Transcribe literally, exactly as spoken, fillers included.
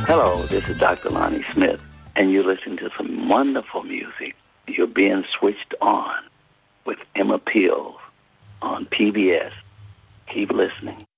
Hello, this is Doctor Lonnie Smith, and you're listening to some wonderful music. You're being switched on with Emma Peel on P B S. Keep listening.